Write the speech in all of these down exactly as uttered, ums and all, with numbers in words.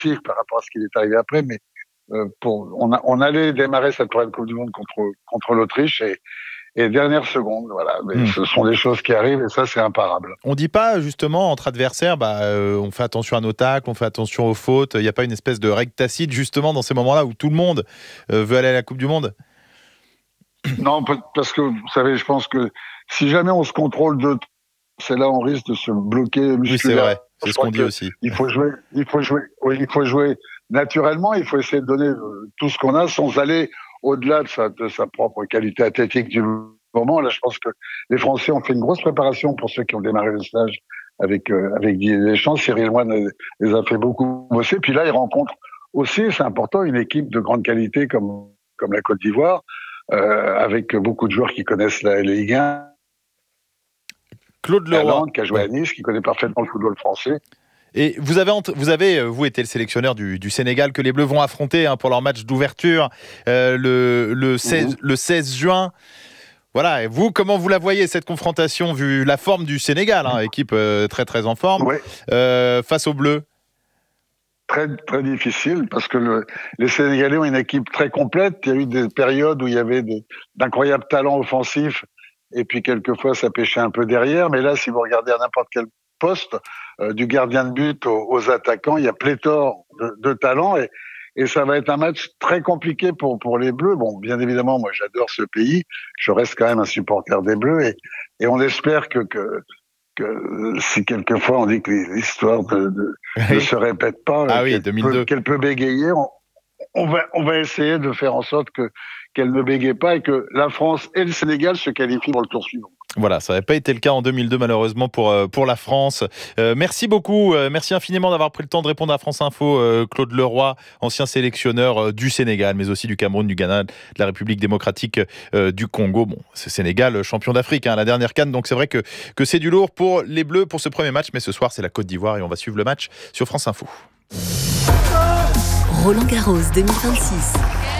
par rapport à ce qui est arrivé après, mais euh, pour, on, a, on allait démarrer cette première Coupe du Monde contre, contre l'Autriche et, et dernière seconde, voilà. Mais mmh. ce sont des choses qui arrivent et ça, c'est imparable. On dit pas, justement, entre adversaires, bah, euh, on fait attention à nos tacles, on fait attention aux fautes. Il n'y a pas une espèce de règle tacite, justement, dans ces moments-là où tout le monde euh, veut aller à la Coupe du Monde? Non, parce que, vous savez, je pense que si jamais on se contrôle de c'est là on risque de se bloquer musculairement. Oui, c'est vrai. C'est ce qu'on dit aussi. Il faut jouer, il faut jouer, oui, il faut jouer naturellement. Il faut essayer de donner tout ce qu'on a sans aller au-delà de sa, de sa propre qualité athlétique du moment. Là, je pense que les Français ont fait une grosse préparation pour ceux qui ont démarré le stage avec euh, avec Didier Deschamps. Cyril Moine les a fait beaucoup bosser. Puis là, ils rencontrent aussi, c'est important, une équipe de grande qualité comme comme la Côte d'Ivoire, euh, avec beaucoup de joueurs qui connaissent la Ligue un. Claude Leroy, qui a joué à Nice, qui connaît parfaitement le football français. Et vous avez, vous avez, vous été le sélectionneur du, du Sénégal que les Bleus vont affronter hein, pour leur match d'ouverture euh, le, le, seize, mmh. le seize juin. Voilà, et vous, comment vous la voyez cette confrontation vu la forme du Sénégal, hein, équipe euh, très très en forme, ouais. euh, face aux Bleus? Très très difficile parce que le, les Sénégalais ont une équipe très complète. Il y a eu des périodes où il y avait des, d'incroyables talents offensifs. Et puis, quelquefois, ça pêchait un peu derrière. Mais là, si vous regardez à n'importe quel poste, euh, du gardien de but aux, aux attaquants, il y a pléthore de, de talents. Et, et ça va être un match très compliqué pour, pour les Bleus. Bon, bien évidemment, moi, j'adore ce pays. Je reste quand même un supporter des Bleus. Et, et on espère que, que, que si quelquefois on dit que l'histoire de, de, oui. ne se répète pas, ah oui, qu'elle, deux mille deux. Peut, qu'elle peut bégayer, on, on, va, on va essayer de faire en sorte que qu'elle ne bégaye pas et que la France et le Sénégal se qualifient pour le tour suivant. Voilà, ça n'avait pas été le cas en deux mille deux malheureusement pour, pour la France. Euh, merci beaucoup, euh, merci infiniment d'avoir pris le temps de répondre à France Info, euh, Claude Leroy, ancien sélectionneur euh, du Sénégal, mais aussi du Cameroun, du Ghana, de la République démocratique euh, du Congo. Bon, c'est Sénégal, champion d'Afrique, hein, la dernière CAN, donc c'est vrai que, que c'est du lourd pour les Bleus pour ce premier match, mais ce soir c'est la Côte d'Ivoire et on va suivre le match sur France Info. Roland Garros deux mille vingt-six.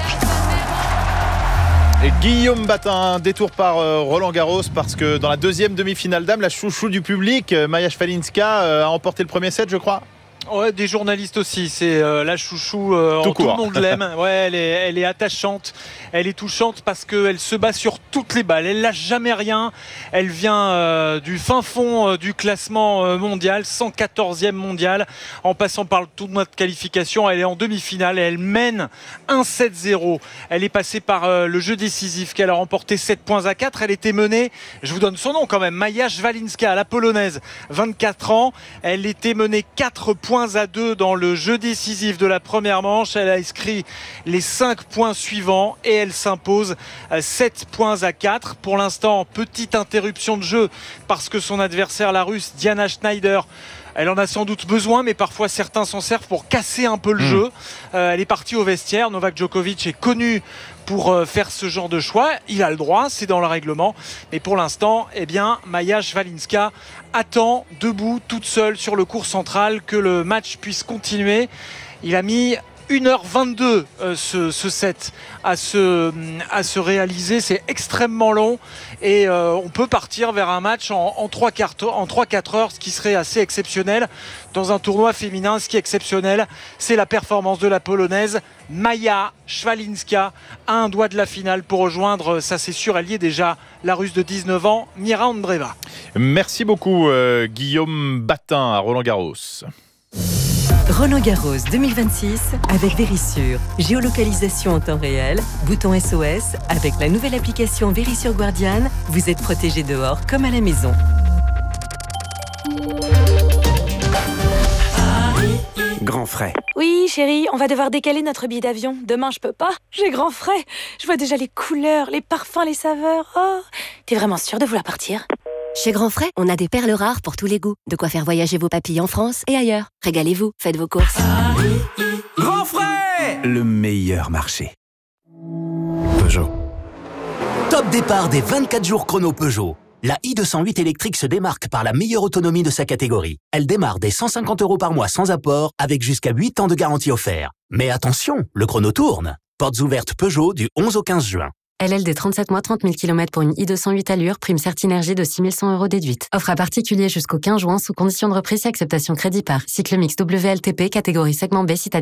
Et Guillaume Batin, détour par euh, Roland Garros parce que dans la deuxième demi-finale d'âme, la chouchou du public, euh, Maja Švalinska euh, a emporté le premier set, je crois. Ouais, des journalistes aussi, c'est euh, la chouchou, euh, tout, tout le monde l'aime. Ouais, elle est, elle est attachante, elle est touchante parce qu'elle se bat sur toutes les balles, elle lâche jamais rien. Elle vient euh, du fin fond euh, du classement euh, mondial, cent quatorzième mondial, en passant par le tournoi de qualification. Elle est en demi-finale et elle mène un sept zéro. Elle est passée par euh, le jeu décisif qu'elle a remporté sept points à quatre. Elle était menée, je vous donne son nom quand même, Maja Švalinska, la polonaise, vingt-quatre ans. Elle était menée quatre points à deux dans le jeu décisif de la première manche. Elle a inscrit les cinq points suivants et elle s'impose sept points à quatre. Pour l'instant, petite interruption de jeu parce que son adversaire, la Russe Diana Schneider, elle en a sans doute besoin, mais parfois certains s'en servent pour casser un peu le mmh. jeu. Euh, elle est partie au vestiaire. Novak Djokovic est connu pour euh, faire ce genre de choix. Il a le droit, c'est dans le règlement. Mais pour l'instant, eh bien, Maja Švalinska attend debout, toute seule sur le court central, que le match puisse continuer. Il a mis une heure vingt-deux euh, ce, ce set à se, à se réaliser. C'est extrêmement long et euh, on peut partir vers un match en, en trois quatre heures, ce qui serait assez exceptionnel dans un tournoi féminin. Ce qui est exceptionnel, c'est la performance de la Polonaise Maja Švalinska à un doigt de la finale pour rejoindre, ça c'est sûr, elle y est déjà, la Russe de dix-neuf ans, Mira Andreeva. Merci beaucoup euh, Guillaume Batin à Roland Garros. Roland Garros deux mille vingt-six avec Verisure. Géolocalisation en temps réel, bouton S O S. Avec la nouvelle application Verisure Guardian, vous êtes protégé dehors comme à la maison. Grand frais. Oui, chérie, on va devoir décaler notre billet d'avion. Demain, je peux pas. J'ai grand frais. Je vois déjà les couleurs, les parfums, les saveurs. Oh, t'es vraiment sûre de vouloir partir ? Chez Grand Frais, on a des perles rares pour tous les goûts. De quoi faire voyager vos papilles en France et ailleurs. Régalez-vous, faites vos courses. Grand Frais, le meilleur marché. Peugeot. Top départ des vingt-quatre jours chrono Peugeot. La i deux cent huit électrique se démarque par la meilleure autonomie de sa catégorie. Elle démarre dès cent cinquante euros par mois sans apport, avec jusqu'à huit ans de garantie offerte. Mais attention, le chrono tourne. Portes ouvertes Peugeot du onze au quinze juin. L L D trente-sept mois, trente mille kilomètres pour une i deux cent huit allure, prime Certinergie de six mille cent euros déduite. Offre à particulier jusqu'au quinze juin sous condition de reprise et acceptation crédit par. Cycle mix W L T P, catégorie segment B, site